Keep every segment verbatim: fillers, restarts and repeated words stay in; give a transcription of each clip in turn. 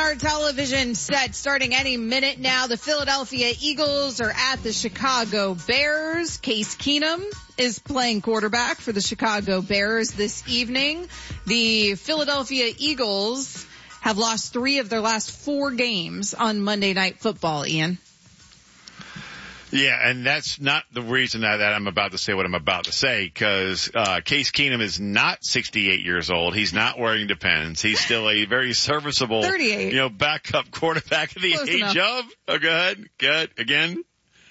our television set starting any minute now. The Philadelphia Eagles are at the Chicago Bears. Case Keenum is playing quarterback for the Chicago Bears this evening. The Philadelphia Eagles have lost three of their last four games on Monday Night Football, Ian. Yeah, and that's not the reason that, that I'm about to say what I'm about to say, because uh, Case Keenum is not sixty-eight years old. He's not wearing Depends. He's still a very serviceable, thirty-eight. You know, backup quarterback at the Close age enough. of. Oh, go ahead. Good. Again.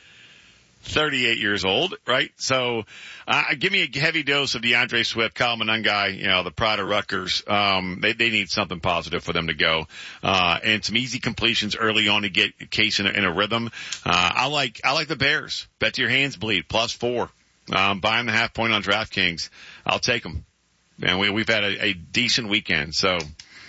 thirty-eight years old, right? So, uh, give me a heavy dose of DeAndre Swift, Kyle Monangai, you know, the pride of Rutgers. Um, they, they need something positive for them to go. Uh, and some easy completions early on to get Case in a, in a rhythm. Uh, I like, I like the Bears. Bet to your hands bleed, plus four. Um, buying the half point on DraftKings. I'll take them. And we, we've had a, a decent weekend. So,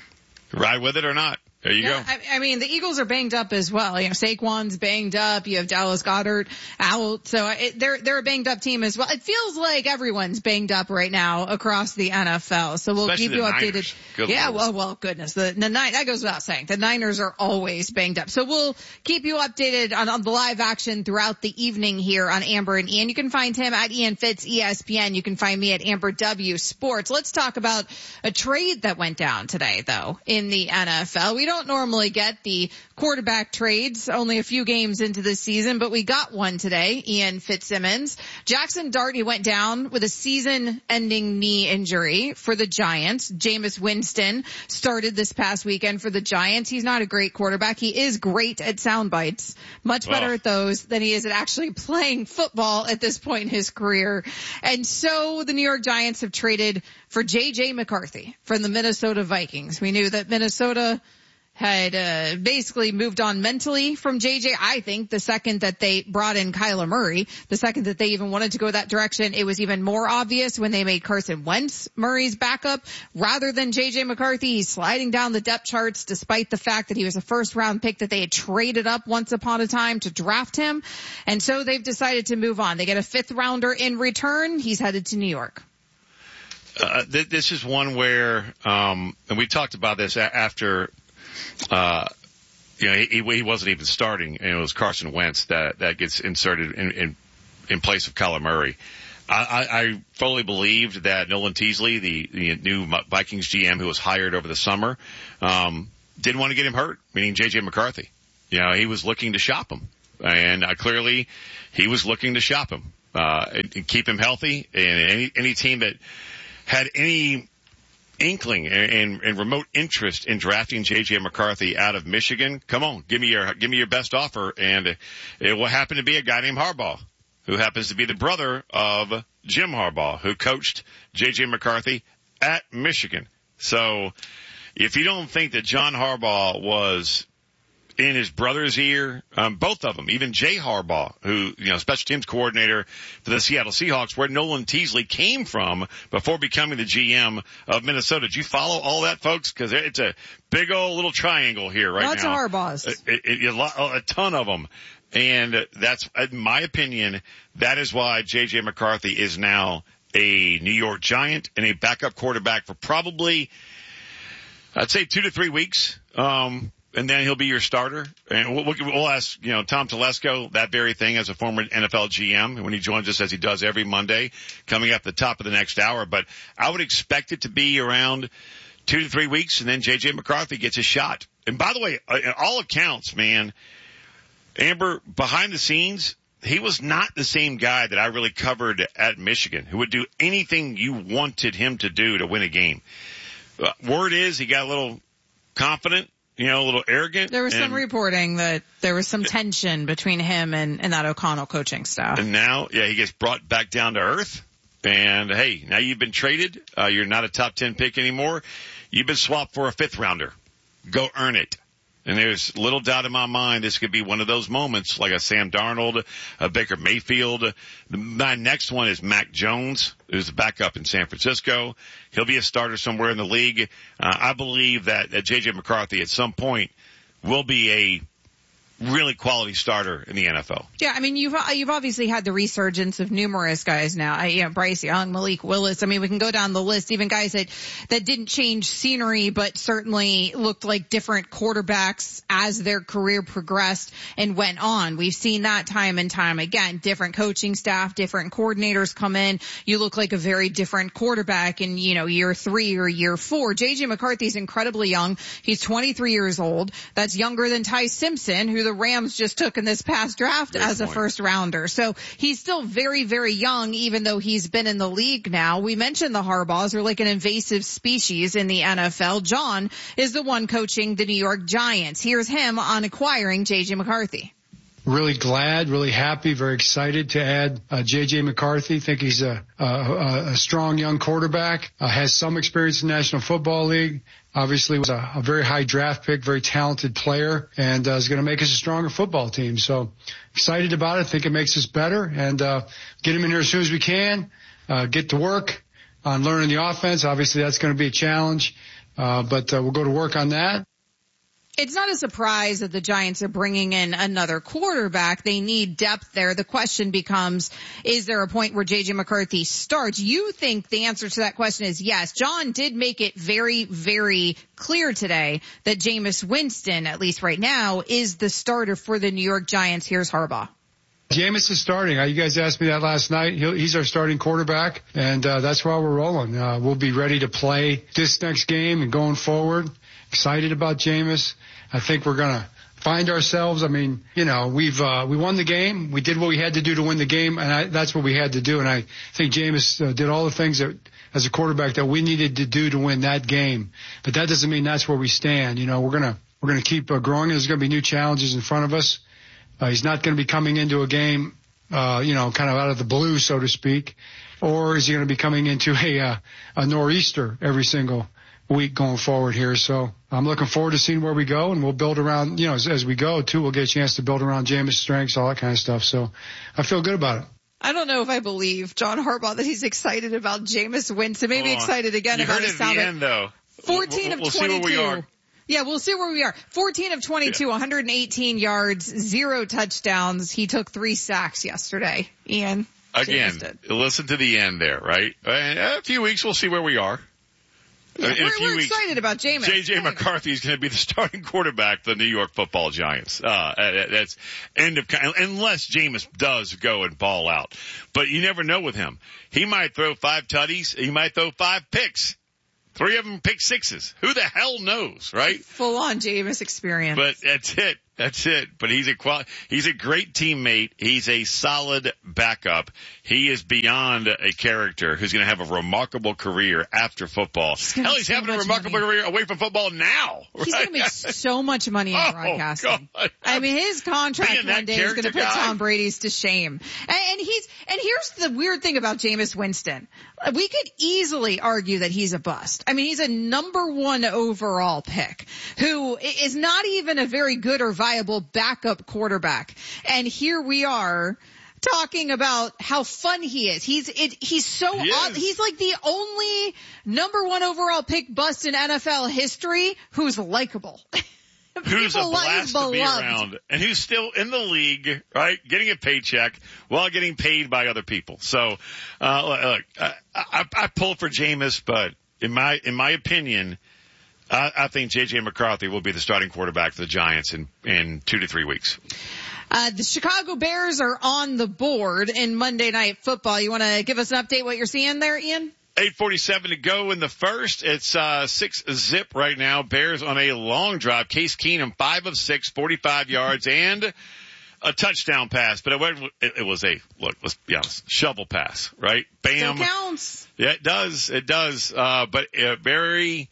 ride with it or not. There you yeah, go. I, I mean, the Eagles are banged up as well. You know, Saquon's banged up. You have Dallas Goedert out. So it, they're, they're a banged up team as well. It feels like everyone's banged up right now across the N F L. So we'll Especially keep you the updated. Niners. Good yeah, Lord. well, well, goodness. The, the nine, that goes without saying. The Niners are always banged up. So we'll keep you updated on, on the live action throughout the evening here on Amber and Ian. You can find him at Ian Fitz E S P N. You can find me at Amber W Sports. Let's talk about a trade that went down today, though, in the N F L. We don't normally get the quarterback trades only a few games into the season, but we got one today. Ian Fitzsimmons. Jackson Darty went down with a season-ending knee injury for the Giants. Jameis Winston started this past weekend for the Giants. He's not a great quarterback. He is great at sound bites, much better Oh. at those than he is at actually playing football at this point in his career. And so the New York Giants have traded for J J McCarthy from the Minnesota Vikings. We knew that Minnesota had uh, basically moved on mentally from J J. I think the second that they brought in Kyler Murray, the second that they even wanted to go that direction, it was even more obvious when they made Carson Wentz Murray's backup rather than J J McCarthy. He's sliding down the depth charts despite the fact that he was a first round pick that they had traded up once upon a time to draft him. And so they've decided to move on. They get a fifth rounder in return. He's headed to New York. Uh, th- this is one where, um, and we talked about this a- after, uh, you know, he, he wasn't even starting, and it was Carson Wentz that, that gets inserted in, in, in place of Kyler Murray. I, I, I fully believed that Nolan Teasley, the, the new Vikings G M who was hired over the summer, um, didn't want to get him hurt, meaning J J McCarthy. You know, he was looking to shop him, and uh, clearly he was looking to shop him, uh, and, and keep him healthy. And any, any team that had any inkling and, and, and remote interest in drafting J J McCarthy out of Michigan, come on, give me your give me your best offer. And it will happen to be a guy named Harbaugh, who happens to be the brother of Jim Harbaugh, who coached J J McCarthy at Michigan. So if you don't think that John Harbaugh was in his brother's ear, um, both of them, even Jay Harbaugh, who, you know, special teams coordinator for the Seattle Seahawks, where Nolan Teasley came from before becoming the G M of Minnesota. Did you follow all that, folks? Because it's a big old little triangle here right Lots now. Lots of Harbaughs. It, it, it, a ton of them. And that's, in my opinion, that is why J J McCarthy is now a New York Giant and a backup quarterback for probably, I'd say two to three weeks. Um, And then he'll be your starter. And we'll, we'll ask, you know, Tom Telesco that very thing as a former N F L G M when he joins us, as he does every Monday, coming up the top of the next hour. But I would expect it to be around two to three weeks, and then J J McCarthy gets a shot. And by the way, in all accounts, man, Amber, behind the scenes, he was not the same guy that I really covered at Michigan, who would do anything you wanted him to do to win a game. Uh, word is he got a little confident. You know, a little arrogant. There was and, some reporting that there was some tension between him and, and that O'Connell coaching staff. And now, yeah, he gets brought back down to earth. And, hey, now you've been traded. Uh, you're not a top ten pick anymore. You've been swapped for a fifth rounder. Go earn it. And there's little doubt in my mind this could be one of those moments, like a Sam Darnold, a Baker Mayfield. My next one is Mac Jones, who's the backup in San Francisco. He'll be a starter somewhere in the league. Uh, I believe that, that J J McCarthy at some point will be a really quality starter in the N F L. Yeah, I mean, you've you've obviously had the resurgence of numerous guys now. I, you know, Bryce Young, Malik Willis. I mean, we can go down the list. Even guys that that didn't change scenery, but certainly looked like different quarterbacks as their career progressed and went on. We've seen that time and time again. Different coaching staff, different coordinators come in. You look like a very different quarterback in, you know, year three or year four. J J McCarthy's incredibly young. He's twenty-three years old. That's younger than Ty Simpson, who the Rams just took in this past draft Great as point. a first rounder. So he's still very, very young, even though he's been in the league now. We mentioned the Harbaughs are like an invasive species in the N F L. John is the one coaching the New York Giants. Here's him on acquiring J J McCarthy. Really glad, really happy, very excited to add uh, J J McCarthy. Think he's a, a, a strong young quarterback, uh, has some experience in the National Football League. Obviously was a, a very high draft pick, very talented player, and uh, is going to make us a stronger football team. So excited about it. Think it makes us better, and uh, get him in here as soon as we can. Uh, get to work on learning the offense. Obviously that's going to be a challenge, uh, but uh, we'll go to work on that. It's not a surprise that the Giants are bringing in another quarterback. They need depth there. The question becomes, is there a point where J J McCarthy starts? You think the answer to that question is yes. John did make it very, very clear today that Jameis Winston, at least right now, is the starter for the New York Giants. Here's Harbaugh. Jameis is starting. You guys asked me that last night. He'll, he's our starting quarterback, and uh, that's why we're rolling. Uh, we'll be ready to play this next game and going forward. Excited about Jameis. I think we're going to find ourselves. I mean, you know, we've, uh, we won the game. We did what we had to do to win the game, and I, that's what we had to do. And I think Jameis uh, did all the things that, as a quarterback, that we needed to do to win that game. But that doesn't mean that's where we stand. You know, we're going to, we're going to keep uh, growing. There's going to be new challenges in front of us. Uh, he's not going to be coming into a game, uh, you know, kind of out of the blue, so to speak. Or is he going to be coming into a, uh, a nor'easter every single week going forward here? So I'm looking forward to seeing where we go, and we'll build around, you know, as, as we go too, we'll get a chance to build around Jameis' strengths, all that kind of stuff. So I feel good about it. I don't know if I believe John Harbaugh that he's excited about Jameis Winston. Maybe excited again you about his sound. At the end, though. fourteen we'll, we'll of twenty-two. See where we are. Yeah, we'll see where we are. fourteen of twenty-two, yeah. one hundred eighteen yards, zero touchdowns. He took three sacks yesterday. Ian. Again, listen to the end there, right? In a few weeks, we'll see where we are. Yeah, in we're, a few we're weeks, excited about Jameis. J J McCarthy is going to be the starting quarterback for the New York Football Giants. Uh, that's end of, unless Jameis does go and ball out. But you never know with him. He might throw five tutties. He might throw five picks. Three of them pick sixes. Who the hell knows, right? Full on Jameis experience. But that's it. That's it. But he's a qual- he's a great teammate. He's a solid backup. He is beyond a character who's going to have a remarkable career after football. He's Hell, he's so having a remarkable money. career away from football now. Right? He's going to make so much money in oh, broadcasting. God. I mean, his contract Being one day is going to put guy. Tom Brady's to shame. And, and he's and here's the weird thing about Jameis Winston. We could easily argue that he's a bust. I mean, he's a number one overall pick who is not even a very good or viable backup quarterback. And here we are talking about how fun he is. He's it, he's so he odd. He's like the only number one overall pick bust in N F L history who's likable. Who's a People blast like to be beloved. around, and who's still in the league, right, getting a paycheck while getting paid by other people. So, uh, look, I, I, I pull for Jameis, but in my in my opinion, I, I think J J McCarthy will be the starting quarterback for the Giants in, in two to three weeks. Uh, the Chicago Bears are on the board in Monday Night Football. You want to give us an update what you're seeing there, Ian? eight forty-seven to go in the first. It's uh six zip right now. Bears on a long drive. Case Keenum, five of six, forty-five yards, and a touchdown pass. But it, went, it, it was a, look, let's be honest, shovel pass, right? Bam. Still counts. Yeah, it does. It does. Uh, but a very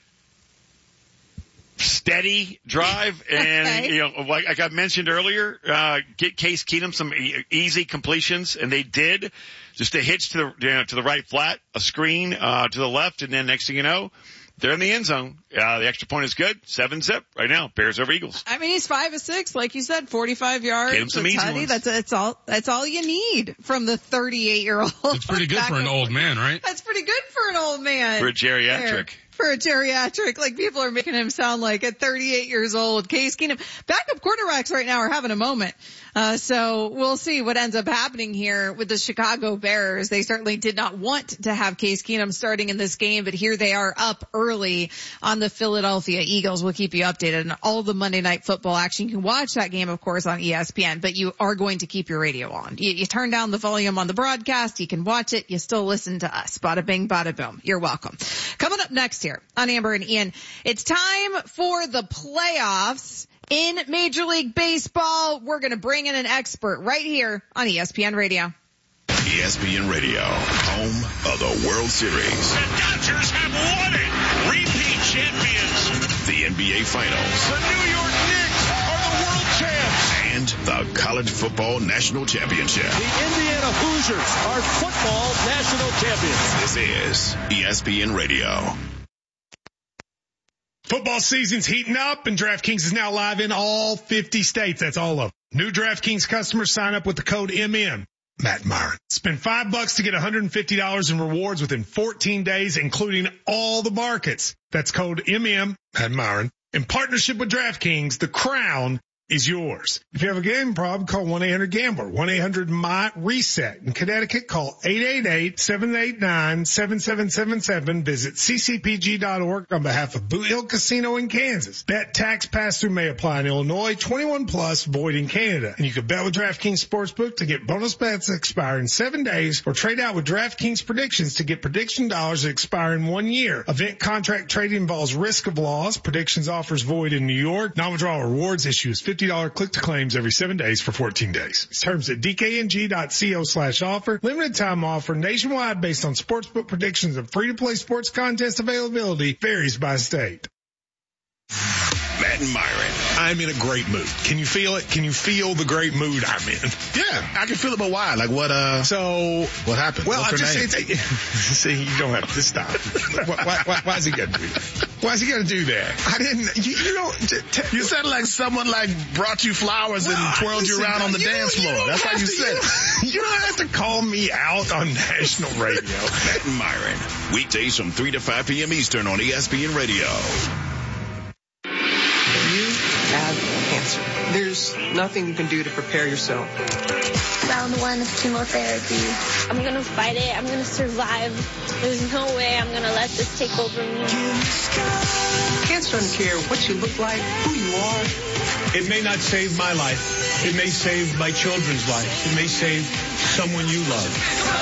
steady drive. And, okay. you know, like, like I mentioned earlier, uh, get Case Keenum some e- easy completions, and they did. Just a hitch to the, you know, to the right flat, a screen, uh, to the left, and then next thing you know, they're in the end zone. Uh, the extra point is good. Seven zip right now. Bears over Eagles. I mean, he's five of six, like you said, forty-five yards. Get him some easy ones. That's, that's all, that's all you need from the thirty-eight year old. It's pretty good for an old man, right? That's pretty good for an old man. For a geriatric. There. For a geriatric, like people are making him sound like at thirty-eight years old. Case Keenum, backup quarterbacks right now are having a moment. Uh, so we'll see what ends up happening here with the Chicago Bears. They certainly did not want to have Case Keenum starting in this game, but here they are up early on the Philadelphia Eagles. We'll keep you updated on all the Monday Night Football action. You can watch that game, of course, on E S P N, but you are going to keep your radio on. You, you turn down the volume on the broadcast. You can watch it. You still listen to us. Bada bing, bada boom. You're welcome. Coming up next here on Amber and Ian, it's time for the playoffs in Major League Baseball. We're going to bring in an expert right here on E S P N Radio. E S P N Radio, home of the World Series. The Dodgers have won it. Repeat champions. The N B A Finals. The New York Knicks are the world champs. And the College Football National Championship. The Indiana Hoosiers are football national champions. This is E S P N Radio. Football season's heating up, and DraftKings is now live in all fifty states. That's all of them. New DraftKings customers sign up with the code M M. Matt Myron. Spend five bucks to get one hundred fifty dollars in rewards within fourteen days, including all the markets. That's code M M. Matt Myron. In partnership with DraftKings, the crown is yours. If you have a gambling problem, call one eight hundred gambler, one eight hundred M Y reset. In Connecticut, call eight eight eight, seven eight nine, seven seven seven seven. Visit c c p g dot org on behalf of Boot Hill Casino in Kansas. Bet tax pass-through may apply in Illinois, twenty-one plus, void in Canada. And you can bet with DraftKings Sportsbook to get bonus bets that expire in seven days, or trade out with DraftKings Predictions to get prediction dollars that expire in one year. Event contract trading involves risk of loss. Predictions offers void in New York. Non-withdrawal rewards issues fifty dollars click-to-claims every seven days for fourteen days. Terms at d k n g dot co slash offer. Limited time offer nationwide based on sportsbook predictions and free-to-play sports contest availability varies by state. Matt and Myron. I'm in a great mood. Can you feel it? Can you feel the great mood I'm in? Yeah, I can feel it, but why? Like what, uh, so, what happened? Well, What's I just, her it's, name? it, see, you don't have to stop. why, why, why, why is he going to do that? Why is he going to do that? I didn't, you, you don't, t- t- You said like someone like brought you flowers well, and twirled listen, you around on the you dance floor. That's how you said it. You don't have to call me out on national radio. Matt and Myron. Weekdays from three to five p.m. Eastern on E S P N Radio. Have cancer. There's nothing you can do to prepare yourself. Round one of chemotherapy. I'm going to fight it. I'm going to survive. There's no way I'm going to let this take over me. Cancer doesn't care what you look like, who you are. It may not save my life. It may save my children's life. It may save someone you love.